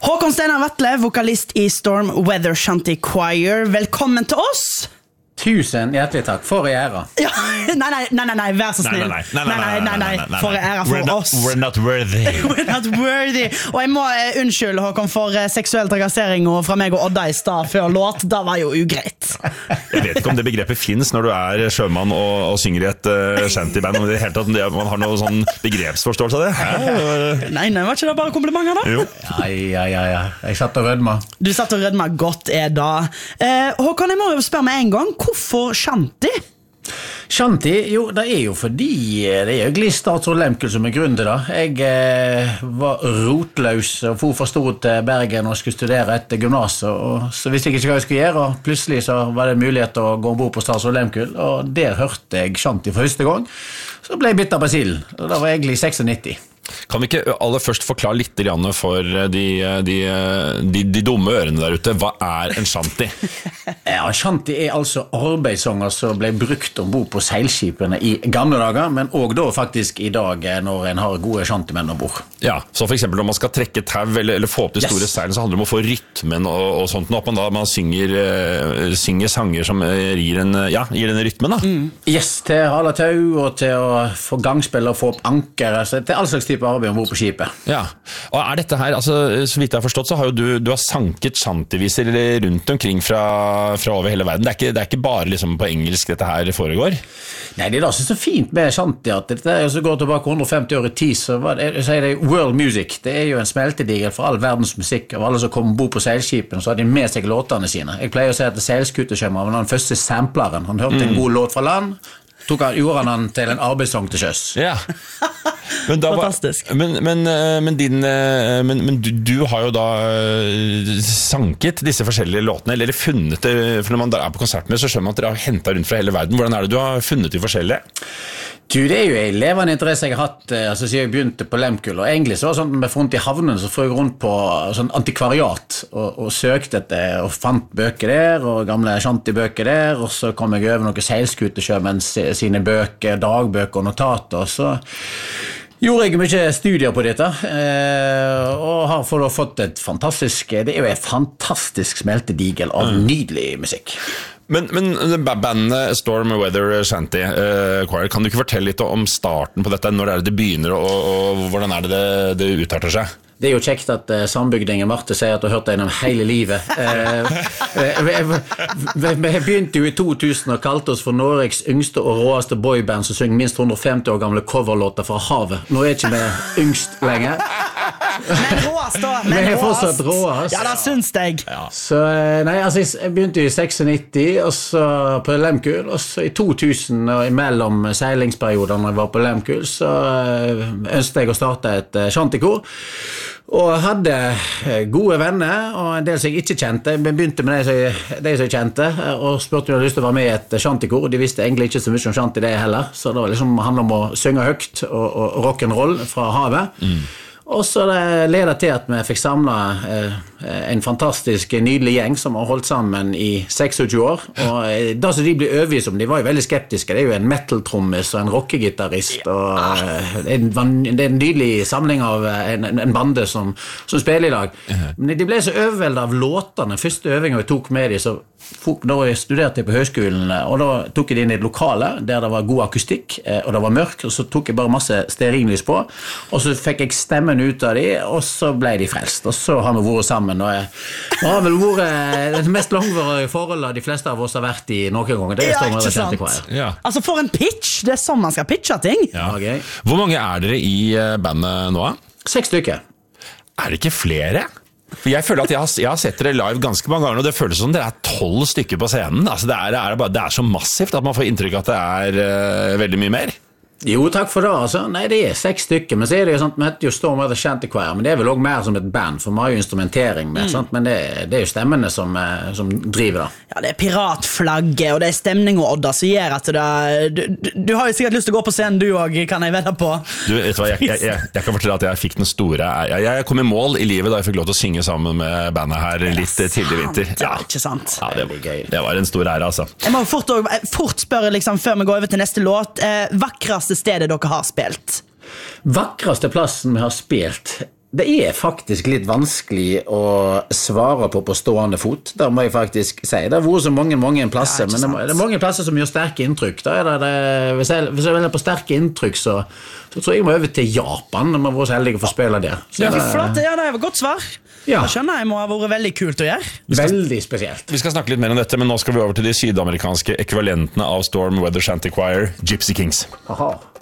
Håkon Steinar Vetle, vokalist I Storm Weather Shanty Choir. Velkommen til oss. Tusen hjertelig takk, for ære. Ja, nei, vær så snill. Nei, for ære for oss. We're not worthy. We're not worthy. Og jeg må unnskylde, Håkon, for seksuell trakassering fra meg og Odda I stad før låt. Det var jo ugreit. Jeg vet ikke om det begrepet finnes når du sjømann og synger I et shanty-band. Om det helt tatt, man har noe sånn begrepsforståelse av det. Nei, var ikke det bare komplimenter da? Jo. Ja. Jeg satt og rødma. Du satt og rødma godt da. Håkon, jeg må jo spørre med en gang. Hvorfor shanty? Shanty, jo, det jo fordi det egentlig Statsråd Lemkuhl som grunnen til det. Jeg var rotløs og for stort til Bergen og skulle studere etter gymnaset, og så visste jeg ikke hva jeg skulle gjøre, og plutselig så var det mulighet til å gå ombord på Statsråd Lemkuhl, og der hørte jeg shanty for første gang. Så ble jeg bitt av basillen, og det var egentlig 96. Kan vi ikke aller først forklare litt for de dumme ørene der ute? Hva en shanty? Ja, shanty altså arbeidssanger som ble brukt ombord på seilskipene I gamle dager, men også da faktisk I dag når en har gode shantymenn ombord. Ja, så for eksempel når man skal trekke tau eller få opp de store seilen, så handler det om å få rytmen og sånt, at man synger sanger som gir den rytmen da. Yes, til å holde tau og til å få gangspill og få opp anker, altså til all slags type arbeid ombord på skipet. Ja, og dette her, altså, så vidt jeg har forstått, så har jo du har sanket shantyviser rundt omkring fra over hele verden. Det ikke bare liksom på engelsk dette her foregår? Nei, det det så fint med shanty, at dette så går tilbake 150 år I tid, så jeg sier det world music. Det jo en smeltedigel for all verdens musikk, av alle som kommer ombord på seilskipen, så har de med seg låtene sine. Jeg pleier å si at seilskuteskjemmer var den første sampleren. Han hørte en god låt fra land, gjorde han til en arbeidssang til sjøs. Ja. Fantastisk. Men du har jo da sanket disse forskjellige låtene, eller funnet det, for når man på konsertene så skjønner man at dere har hentet rundt fra hele verden. Hvordan det du har funnet de forskjellige? Du, det jo en levende interesse jeg har hatt altså, siden jeg begynte på Lemkuhl, og egentlig så var det sånn med front I havnen så fløy jeg rundt på sånn antikvariat og søkte etter og fant bøker der, og gamle shantybøker der, og så kom jeg over noen seilskuteskjømenn sine bøker, dagbøker og notater, og så gjorde jeg mye studier på dette, og har fått et fantastisk, det jo en fantastisk smeltedigel av nydelig musikk. Men bandet Storm Weather Shanty Choir, kan du ikke fortelle litt om starten på dette, når det begynner, og hvordan det utarter seg? Det jo kjekt at sambygdingen Marte sier at du har hørt det gjennom hele livet. Vi begynte jo I 2000 og kalte oss for Norges yngste og råeste boyband som synger minst 150 år gamle coverlåter fra havet. Nå ikke vi yngst lenger. Men råast da, men fortsatt råast. Ja, det syns jeg. Ja. Så, nei, altså, jeg begynte I 96, og så på Lemkuhl, og så I 2000, og imellom seilingsperioder når jeg var på Lemkuhl, så ønsket jeg å starte et shantykor, og hadde gode venner, og en del som jeg ikke kjente. Jeg begynte med de som jeg kjente, og spurte om jeg hadde lyst til å være med I et shantykor, og de visste egentlig ikke så mye om shanty det heller, så det var liksom, handlet om å synge høyt og rock'n'roll fra havet. Og så det ledet til at vi fikk samlet en fantastisk nydelig gjeng som har holdt sammen I 26 år. Og da som de ble overbevist om, de var jo veldig skeptiske. Det jo en metal-trommis og en rockegitarrist. Og det en nydelig samling av en bande som spiller I dag. Men de ble så overveldet av låtene. Første øvingen vi tok med dem, så da jeg studerte på høyskolen, og da tok jeg det inn I et lokale der det var god akustikk, og det var mørk, og så tok jeg bare masse stearinlys på, og så fikk jeg stemmen ut av dem, og så ble de frelst, og så har vi vært sammen, og det har vel vært det mest langvarige forholdet de fleste av oss har vært I noen ganger. Det Storm Weather Shanty Choir. Ja. Altså for en pitch, det sånn man skal pitche ting. Ja. Okay. Hvor mange dere I bandet nå? 6 stykker. Det ikke flere? For jeg føler at jeg har sett dere live ganske mange ganger, og det føles som dere 12 stykker på scenen. Altså det så massivt at man får inntrykk at det veldig mye mer. Jo, takk for det, altså. Nei, det 6 stykker, men så det jo sånn, vi heter jo Storm Weather Shanty Choir, men det vel også mer som et band, for vi har jo instrumentering med, sant? Men det jo stemmene som driver det. Ja, det piratflagget, og det stemning og Odda som gjør at du har jo sikkert lyst til å gå på scenen du også, kan jeg vedde på. Du, vet du hva, jeg kan fortelle at jeg fikk den store, jeg kom I mål I livet da jeg fikk lov til å synge sammen med bandet her litt tidlig vinter. Ja, ikke sant? Ja, det var en stor ære, altså. Jeg må fort spørre, liksom, før vi går over til neste låt, vakreste stedet dere har spilt? Vakreste plassen vi har spilt Det faktisk litt vanskelig å svare på stående fot. Det må jeg faktisk si. Det har vært så mange plasser, men det er mange plasser som gjør sterke inntrykk. Hvis jeg vil på sterke inntrykk, så tror jeg må over til Japan. Vi har vært så heldige å få spille der. Det var et godt svar. Ja. Da skjønner jeg må ha vært veldig kult å gjøre. Veldig spesielt. Vi skal snakke litt mer om dette, men nå skal vi over til de sydamerikanske ekvivalentene av Storm Weather Shanty Choir, Gypsy Kings. Aha.